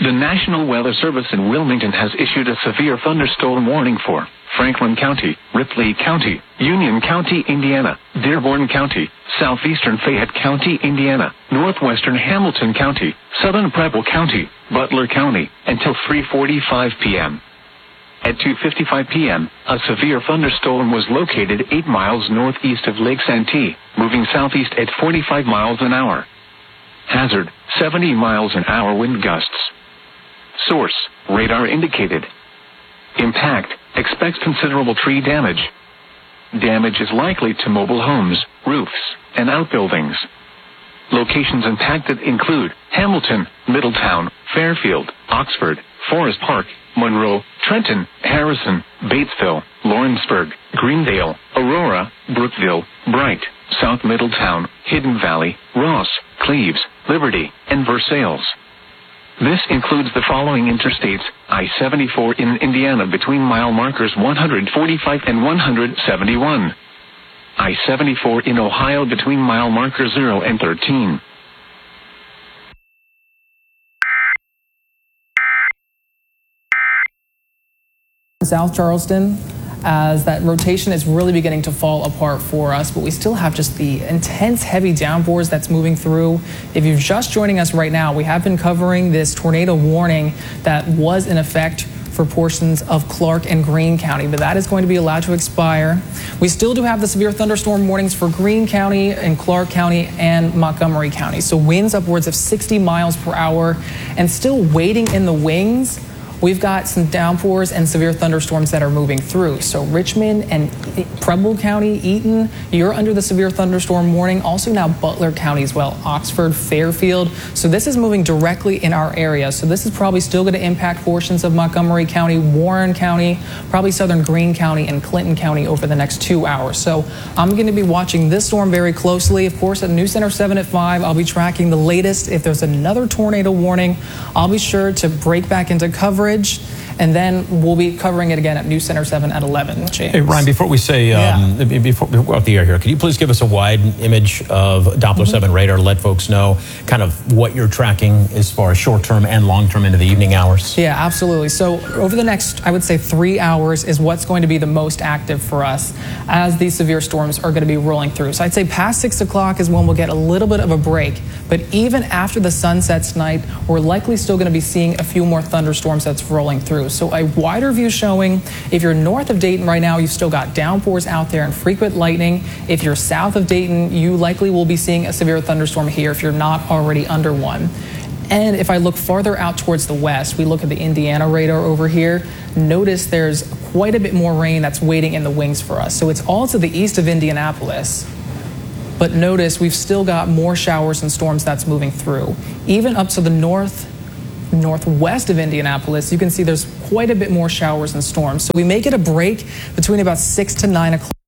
The National Weather Service in Wilmington has issued a severe thunderstorm warning for Franklin County, Ripley County, Union County, Indiana, Dearborn County, southeastern Fayette County, Indiana, northwestern Hamilton County, southern Preble County, Butler County, until 3:45 p.m. At 2:55 p.m., a severe thunderstorm was located 8 miles northeast of Lake Santee, moving southeast at 45 miles an hour. Hazard, 70 miles an hour wind gusts. Source, radar indicated. Impact, expects considerable tree damage. Damage is likely to mobile homes, roofs, and outbuildings. Locations impacted include Hamilton, Middletown, Fairfield, Oxford, Forest Park, Monroe, Trenton, Harrison, Batesville, Lawrenceburg, Greendale, Aurora, Brookville, Bright, South Middletown, Hidden Valley, Ross, Cleves, Liberty, and Versailles. This includes the following interstates: I-74 in Indiana between mile markers 145 and 171. I-74 in Ohio between mile markers 0 and 13. South Charleston, as that rotation is really beginning to fall apart for us, but we still have just the intense heavy downpours that's moving through. If you're just joining us right now, we have been covering this tornado warning that was in effect for portions of Clark and Greene County, but that is going to be allowed to expire. We still do have the severe thunderstorm warnings for Greene County and Clark County and Montgomery County. So winds upwards of 60 miles per hour, and still waiting in the wings, we've got some downpours and severe thunderstorms that are moving through. So Richmond and Preble County, Eaton, you're under the severe thunderstorm warning. Also now Butler County as well, Oxford, Fairfield. So this is moving directly in our area. So this is probably still going to impact portions of Montgomery County, Warren County, probably southern Greene County and Clinton County over the next 2 hours. So I'm going to be watching this storm very closely. Of course, at News Center 7 at 5, I'll be tracking the latest. If there's another tornado warning, I'll be sure to break back into coverage. And then we'll be covering it again at News Center 7 at 11. James. Hey, Ryan, before we say, before we go off the air here, could you please give us a wide image of Doppler 7 radar, let folks know kind of what you're tracking as far as short-term and long-term into the evening hours? Yeah, absolutely. So over the next, I would say 3 hours is what's going to be the most active for us as these severe storms are going to be rolling through. So I'd say past 6 o'clock is when we'll get a little bit of a break. But even after the sun sets tonight, we're likely still going to be seeing a few more thunderstorms that's rolling through. So a wider view showing, if you're north of Dayton right now, you've still got downpours out there and frequent lightning. If you're south of Dayton, you likely will be seeing a severe thunderstorm here if you're not already under one. And if I look farther out towards the west, we look at the Indiana radar over here, notice there's quite a bit more rain that's waiting in the wings for us. So it's all to the east of Indianapolis. But notice we've still got more showers and storms that's moving through. Even up to the northwest of Indianapolis, you can see there's quite a bit more showers and storms. So we may get a break between about 6 to 9 o'clock.